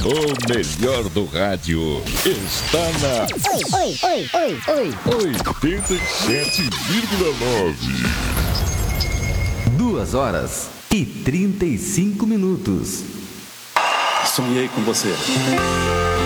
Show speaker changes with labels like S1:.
S1: O melhor do rádio está na 87,9.
S2: 2h35.
S3: Sonhei com você.